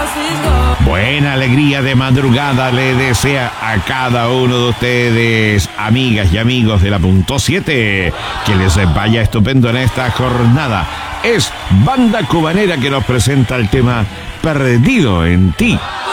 Buena alegría de madrugada le desea a cada uno de ustedes, amigas y amigos de la Punto 7, que les vaya estupendo en esta jornada. Es Banda Cubanera que nos presenta el tema Perdido en Ti.